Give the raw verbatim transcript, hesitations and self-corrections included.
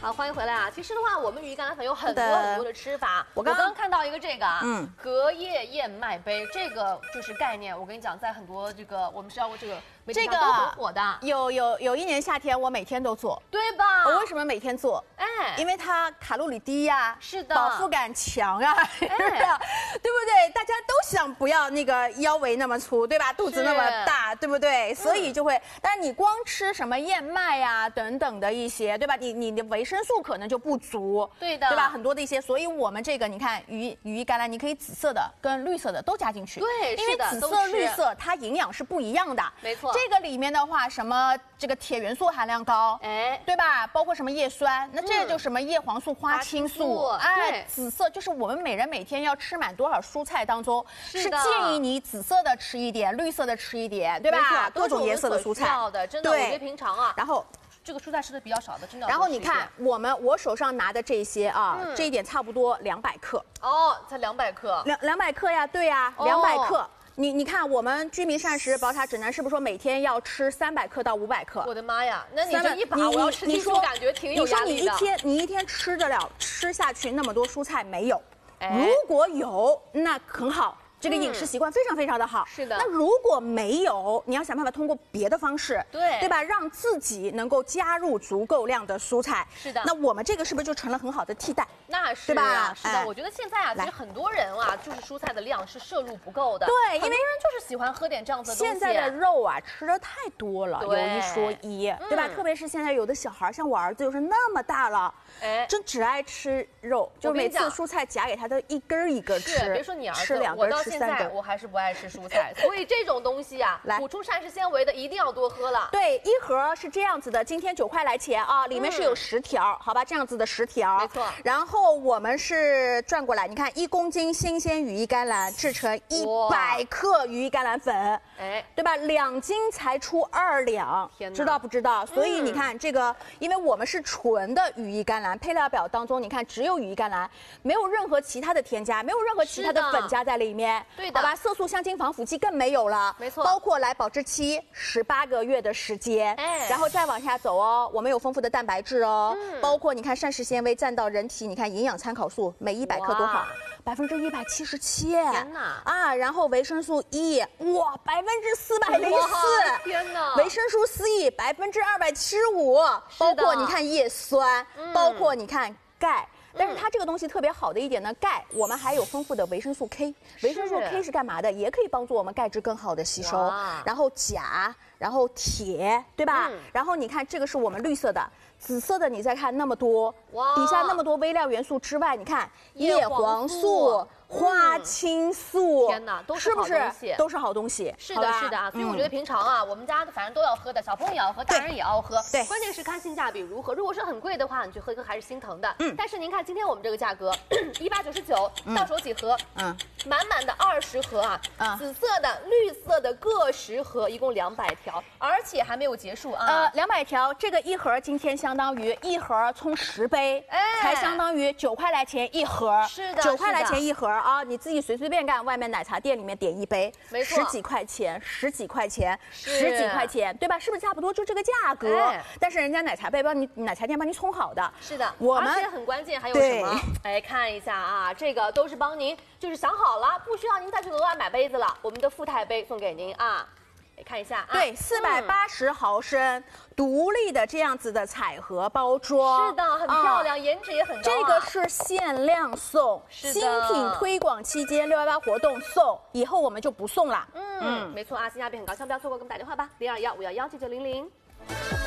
好，欢迎回来啊！其实的话，我们羽衣甘蓝粉有很多很多的吃法。我刚刚看到一个这个啊，嗯，隔夜燕麦杯，这个就是概念。我跟你讲，在很多这个我们学校这个媒体上都很火的。 有有有一年夏天，我每天都做， 对吧？ 我为什么每天做？哎，因为它卡路里低呀， 是的， 饱腹感强啊，是不是？对不对？大家都想不要那个腰围那么粗，对吧？肚子那么大，对不对？所以就会，但是你光吃什么燕麦呀等等的一些，对吧？你你的维生素可能就不足， 对的， 对吧？很多的一些，所以我们这个你看羽羽衣甘蓝，你可以紫色的跟绿色的都加进去， 对， 因为紫色、绿色它营养是不一样的， 没错。 这个里面的话，什么这个铁元素含量高，哎，对吧？包括什么叶酸，那这就什么叶黄素、花青素，哎，紫色就是我们每人每天要吃满多少蔬菜当中，是建议你紫色的吃一点，绿色的吃一点，对吧？各种颜色的蔬菜， 的真的，我觉得平常啊， 然后。 这个蔬菜吃的比较少的，真的。 然后你看，我们我手上拿的这些啊，嗯、这一点差不多两百克。 哦，才两百克。 两两百克呀，对呀，两百克。哦、你你看，我们居民膳食宝塔指南是不是说每天要吃三百克到五百克？ 我的妈呀，那你这一把我要吃进去，感觉挺有压力的。 你说你一天你一天吃得了吃下去那么多蔬菜没有？哎、如果有，那很好。这个饮食习惯非常非常的好， 是的。 那如果没有，你要想办法通过别的方式， 对对吧？让自己能够加入足够量的蔬菜。 是的。 那我们这个是不是就成了很好的替代？ 那是对吧？ 是的，我觉得现在啊，其实很多人啊，就是蔬菜的量是摄入不够的。 对，因为人就是喜欢喝点这样子的东西。 现在的肉啊，吃的太多了，有一说一，对吧？特别是现在有的小孩，像我儿子，又是那么大了，哎，真只爱吃肉，就每次蔬菜夹给他都一根一根吃。 别说你儿子， 吃两根吃三根， 我还是不爱吃蔬菜，所以这种东西啊，补充膳食纤维的一定要多喝了。 对，一盒是这样子的，今天九块来钱啊，里面是有十条，好吧，这样子的十条， 没错。 然后我们是转过来，你看一公斤新鲜羽衣甘蓝制成一百克羽衣甘蓝粉，哎，对吧？两斤才出二两，知道不知道？所以你看这个，因为我们是纯的羽衣甘蓝，配料表当中你看只有羽衣甘蓝，没有任何其他的添加，没有任何其他的粉加在里面， 对的， 好吧？色素、香精、防腐剂更没有了， 没错， 包括来保质期十八个月的时间，哎，然后再往下走哦，我们有丰富的蛋白质哦，嗯、包括你看膳食纤维占到人体，你看营养参考素每一百克多少？百分之一百七十七， 天哪！ 啊，然后维生素 E， 哇，百分之四百零四， 天哪！ 维生素 C 百分之二百七十五，包括你看叶酸，嗯、包括你看钙。但是它这个东西特别好的一点呢，钙我们还有丰富的维生素 K， 维生素 K 是干嘛的？也可以帮助我们钙质更好的吸收。然后钾，然后铁，对吧？嗯、然后你看这个是我们绿色的，紫色的你再看那么多，底下那么多微量元素之外，你看叶黄素。花青素， 天哪，都是好东西， 都是好东西。 是的，是的啊，所以我觉得平常啊，我们家反正都要喝的，小朋友也要喝，大人也要喝。 对， 关键是看性价比如何。如果是很贵的话，你去喝一喝还是心疼的。嗯。但是您看今天我们这个价格，一八九十九，到手几盒？嗯。满满的二十盒啊，紫色的、绿色的各十盒，一共两百条，而且还没有结束啊。 呃，两百条，这个一盒今天相当于一盒冲十杯，哎，才相当于九块来钱一盒。 是的， 九块来钱一盒。啊，你自己随随便干，外面奶茶店里面点一杯， 没错， 十几块钱，十几块钱，十几块钱，对吧？是不是差不多就这个价格？哎、但是人家奶茶杯帮你，奶茶店帮你冲好的。 是的， 我们而且很关键，还有什么？哎，看一下啊，这个都是帮您，就是想好了，不需要您再去额外买杯子了，我们的富态杯送给您啊。看一下啊， 对，四百八十毫升、嗯、独立的这样子的彩盒包装， 是的，很漂亮，嗯、颜值也很高、啊。 这个是限量送，新品推广期间六幺八活动送，以后我们就不送了。 嗯，嗯没错啊，性价比很高，想不要错过，给我们打电话吧，零二幺五幺幺九九零零。